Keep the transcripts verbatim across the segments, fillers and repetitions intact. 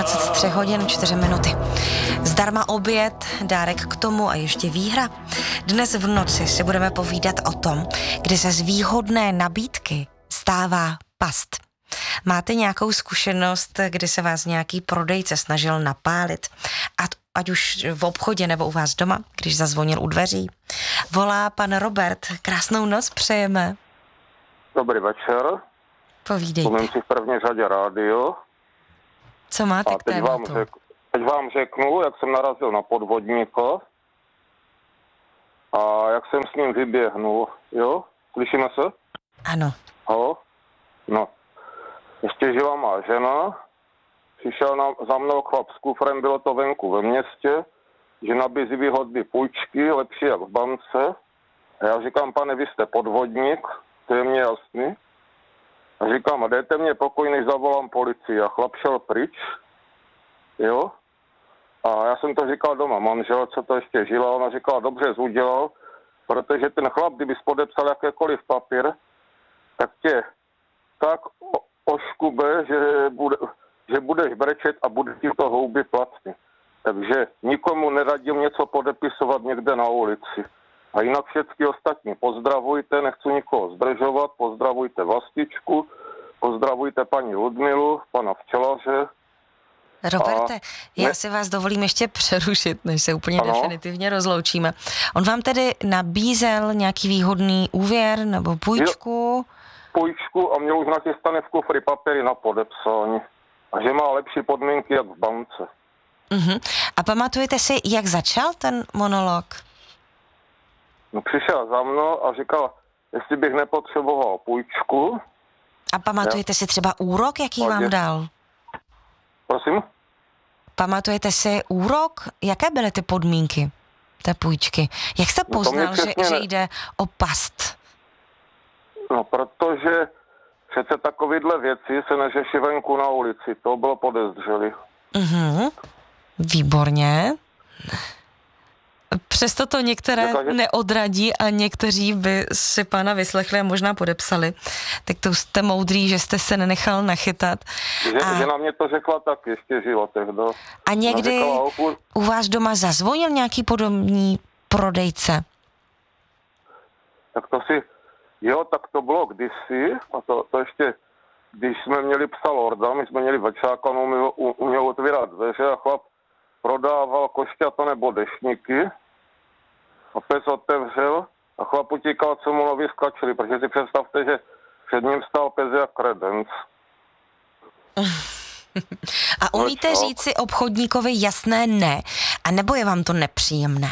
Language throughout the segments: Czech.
dvacet tři hodin čtyři minuty. Zdarma oběd, dárek k tomu a ještě výhra. Dnes v noci si budeme povídat o tom, kdy se z výhodné nabídky stává past. Máte nějakou zkušenost, kdy se vás nějaký prodejce snažil napálit? Ať, ať už v obchodě nebo u vás doma, když zazvonil u dveří? Volá pan Robert. Krásnou noc přejeme. Dobrý večer. Povídejte. Umím si v první řadě rádio. Co máte a k teď tématu? vám, řek, teď vám řeknu, jak jsem narazil na podvodníka a jak jsem s ním vyběhnul. Jo? Slyšíme se? Ano. Halo? No. Ještě žila má žena. Přišel na, za mnou chlap s kufrem, bylo to venku ve městě, že nabízí výhodné půjčky, lepší jak v bance. A já říkám, pane, vy jste podvodník, to je mě jasný. A říkám, a dejte mě pokoj, než zavolám policii. A chlap šel pryč, jo. A já jsem to říkal doma manželce, to ještě žila, ona říkala, dobře jsi udělal, protože ten chlap, kdybys podepsal jakékoliv papír, tak tě tak oškube, že, bude, že budeš brečet a bude ti to houby platný. Takže nikomu neradím něco podepisovat někde na ulici. A jinak všechny ostatní pozdravujte, nechci nikoho zdržovat, pozdravujte Vlastičku, pozdravujte paní Ludmilu, pana včelaře. Roberte, a... já si vás dovolím ještě přerušit, než se úplně ano? definitivně rozloučíme. On vám tedy nabízel nějaký výhodný úvěr nebo půjčku? Jo, půjčku a mě už nachystane v kufri papíry na podepsání. A že má lepší podmínky jak v bance. Uh-huh. A pamatujete si, jak začal ten monolog? No, přišel za mnou a říkal, jestli bych nepotřeboval půjčku. A pamatujete já? si třeba úrok, jaký Hodě. vám dal? Prosím? Pamatujete si úrok? Jaké byly ty podmínky té půjčky? Jak jste poznal, no že, že jde o past? No, protože přece takovýhle věci se neřeší venku na ulici. To bylo podezřelý. Mhm, výborně. Přesto to některé Dokáže... neodradí a někteří by si pana vyslechli a možná podepsali. Tak to jste moudrý, že jste se nenechal nachytat. Že, a... že na mě to řekla tak, ještě žila tehdy. A někdy řekla, u vás doma zazvonil nějaký podobný prodejce? Tak to si, jo, tak to bylo kdysi, a to, to ještě, když jsme měli psa Lorda, my jsme měli večáka, on uměl, uměl otvírat dveře a chlap prodával košťata nebo deštníky a pes otevřel a chlap utíkal, co mu nově skačili, protože si představte, že před ním stál pes jak kredenc. A umíte no, říct si obchodníkovi jasné ne, a nebo je vám to nepříjemné?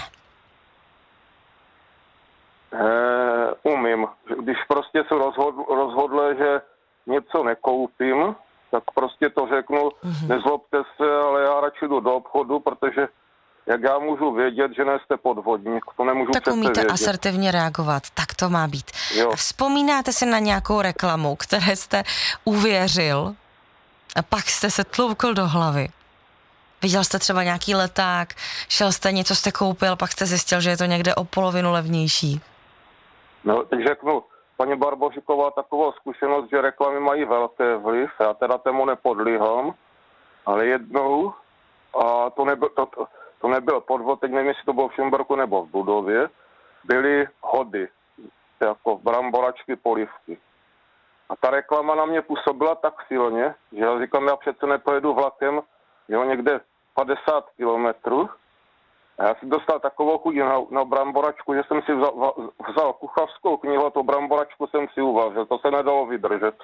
Eh, umím. Když prostě se rozhodl, rozhodl, že něco nekoupím, tak prostě to řeknu, mm-hmm. nezlobte se, ale já radši jdu do obchodu, protože jak já můžu vědět, že nejste podvodník, to nemůžu tak přece umíte vědět. Asertivně reagovat, tak to má být. Jo. A vzpomínáte si na nějakou reklamu, které jste uvěřil a pak jste se tloukl do hlavy? Viděl jste třeba nějaký leták, šel jste, něco jste koupil, pak jste zjistil, že je to někde o polovinu levnější. No, teď řeknu, paní Barbožiková, takovou zkušenost, že reklamy mají velký vliv, já teda tomu nepodlíhám, ale jednou, a to nebyl, to, to nebyl podvod, teď nevím, jestli to bylo v Šumberku nebo v Budově, byly hody, jako bramboračky, polivky. A ta reklama na mě působila tak silně, že já říkám, já přece nepojedu vlakem, jo, někde padesát kilometrů. A já si dostal takovou chuť na, na bramboračku, že jsem si vzal, vzal kuchařskou knihu a tu bramboračku jsem si uvařil. To se nedalo vydržet.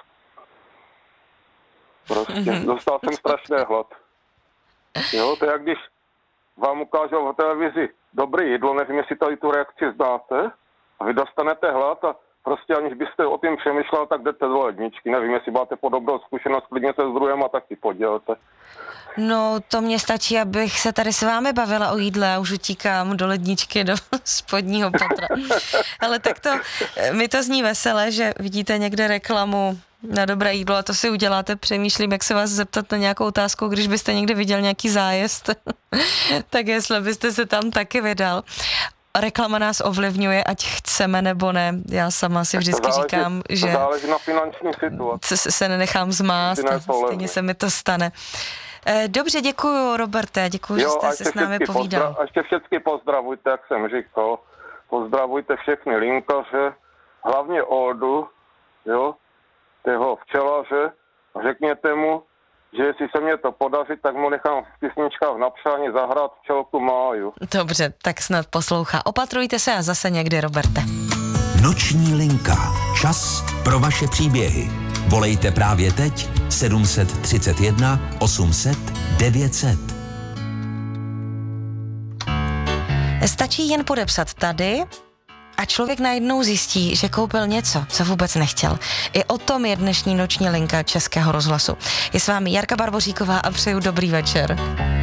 Prostě mm-hmm. dostal jsem strašný hlad. Jo, to je jak když vám ukážou v televizi dobré jídlo, nevím, jestli tady tu reakci znáte, a vy dostanete hlad a prostě aniž byste o tím přemýšlel, tak jdete do ledničky. Nevím, jestli máte podobnou zkušenost, klidně se s druhým a taky podělte. No, to mně stačí, abych se tady s vámi bavila o jídle a už utíkám do ledničky, do spodního patra. Ale tak to, mi to zní veselé, že vidíte někde reklamu na dobré jídlo a to si uděláte. Přemýšlím, jak se vás zeptat na nějakou otázku, když byste někdy viděl nějaký zájezd, tak jestli byste se tam taky vydal. Reklama nás ovlivňuje, ať chceme nebo ne. Já sama si vždycky záleží, říkám, že záleží na finanční situaci. se, se nenechám zmást a stejně se mi to stane. Dobře, děkuju, Roberte, děkuju, jo, že jste se s námi povídal. Pozdra- a ještě všechny pozdravujte, jak jsem říkal. Pozdravujte všechny linkaře, hlavně Oldu, jo, toho včelaře. Řekněte mu, že jestli se mě to podaří, tak mu nechám v písničkách na přání zahrát Včelku Máju. Dobře, tak snad poslouchá. Opatrujte se a zase někdy, Roberte. Noční linka. Čas pro vaše příběhy. Volejte právě teď sedm set třicet jedna osm set devět set. Stačí jen podepsat tady a člověk najednou zjistí, že koupil něco, co vůbec nechtěl. I o tom je dnešní noční linka Českého rozhlasu. Je s vámi Jarka Barboříková a přeju dobrý večer.